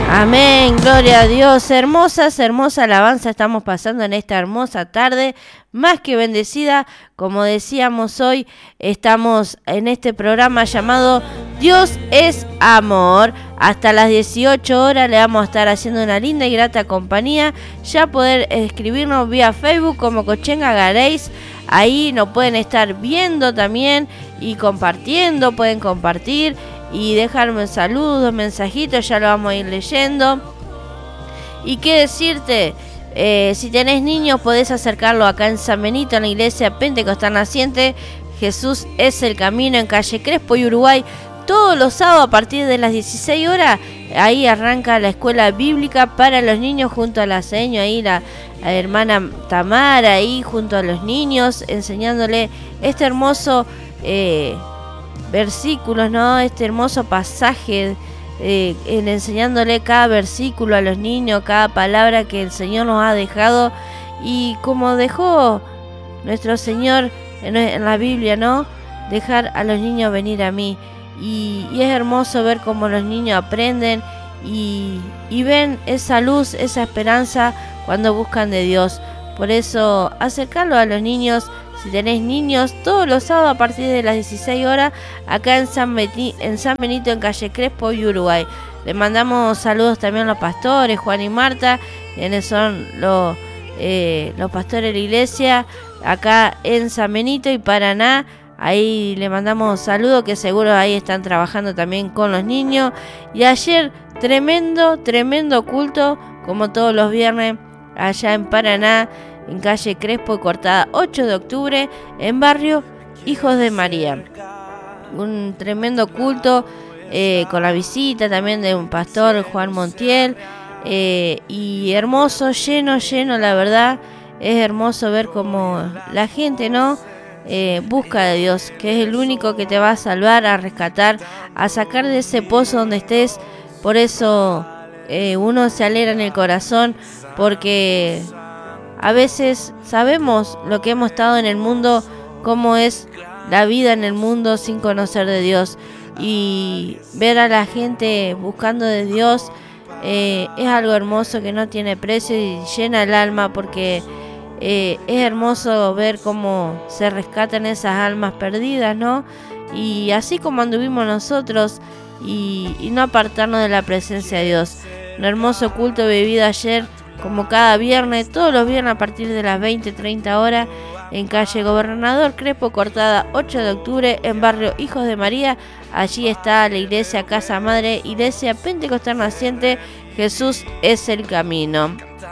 Amén, gloria a Dios. Hermosa alabanza estamos pasando en esta hermosa tarde, más que bendecida. Como decíamos hoy, estamos en este programa llamado Dios es Amor. Hasta las 18 horas le vamos a estar haciendo una linda y grata compañía. Ya poder escribirnos vía Facebook como Cochenga Gareis. Ahí nos pueden estar viendo también y compartiendo, pueden compartir y dejarme saludos, mensajitos, ya lo vamos a ir leyendo. Y qué decirte, si tenés niños podés acercarlo acá en San Benito, en la iglesia Pentecostal Naciente. Jesús es el camino, en calle Crespo y Uruguay. Todos los sábados a partir de las 16 horas, ahí arranca la escuela bíblica para los niños junto a la señora, ahí la hermana Tamara, ahí junto a los niños, enseñándole este hermoso versículos, ¿no? Este hermoso pasaje, enseñándole cada versículo a los niños, cada palabra que el Señor nos ha dejado, y como dejó nuestro Señor en la Biblia, ¿no? Dejar a los niños venir a mí. Y es hermoso ver cómo los niños aprenden y ven esa luz, esa esperanza cuando buscan de Dios. Por eso, acercarlo a los niños. Si tenés niños, todos los sábados a partir de las 16 horas, acá en San Benito, en calle Crespo y Uruguay. Le mandamos saludos también a los pastores, Juan y Marta, quienes son los pastores de la iglesia, acá en San Benito y Paraná. Ahí le mandamos saludos, que seguro ahí están trabajando también con los niños. Y ayer, tremendo culto, como todos los viernes, allá en Paraná, en calle Crespo y Cortada 8 de octubre, en barrio Hijos de María. Un tremendo culto, con la visita también de un pastor, Juan Montiel, y hermoso, lleno, la verdad. Es hermoso ver cómo la gente, ¿no? Busca de Dios, que es el único que te va a salvar, a rescatar, a sacar de ese pozo donde estés. Por eso uno se alegra en el corazón, porque a veces sabemos lo que hemos estado en el mundo, cómo es la vida en el mundo sin conocer de Dios, y ver a la gente buscando de Dios es algo hermoso que no tiene precio y llena el alma, porque es hermoso ver cómo se rescatan esas almas perdidas, ¿no? Y así como anduvimos nosotros, y no apartarnos de la presencia de Dios. Un hermoso culto vivido ayer, como cada viernes, todos los viernes a partir de las 20-30 horas, en calle Gobernador Crespo Cortada 8 de octubre, en barrio Hijos de María. Allí está la iglesia Casa Madre, iglesia Pentecostal Naciente. Jesús es el camino.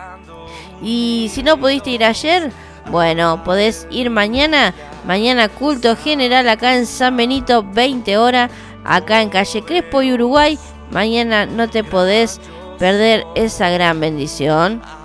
Y si no pudiste ir ayer, bueno, podés ir mañana. Mañana culto general acá en San Benito, 20 horas, acá en calle Crespo y Uruguay. Mañana no te podés perder esa gran bendición.